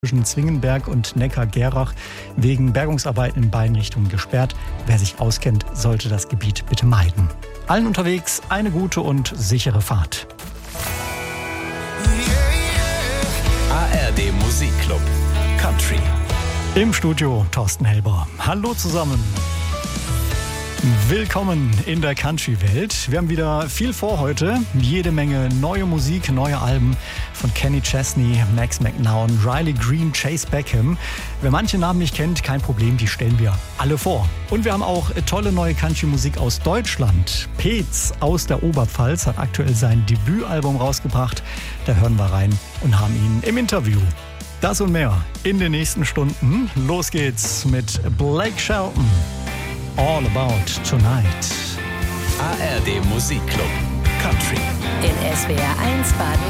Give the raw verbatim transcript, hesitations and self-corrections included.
Zwischen Zwingenberg und Neckar-Gerach wegen Bergungsarbeiten in beiden Richtungen gesperrt. Wer sich auskennt, sollte das Gebiet bitte meiden. Allen unterwegs eine gute und sichere Fahrt. A R D Musikclub Country. Im Studio Thorsten Helber. Hallo zusammen. Willkommen in der Country-Welt. Wir haben wieder viel vor heute. Jede Menge neue Musik, neue Alben von Kenny Chesney, Max McNown, Riley Green, Chase Beckham. Wer manche Namen nicht kennt, kein Problem, die stellen wir alle vor. Und wir haben auch tolle neue Country-Musik aus Deutschland. Peetz aus der Oberpfalz hat aktuell sein Debütalbum rausgebracht. Da hören wir rein und haben ihn im Interview. Das und mehr in den nächsten Stunden. Los geht's mit Blake Shelton. All About Tonight. A R D Musikclub Country. In S W R eins Baden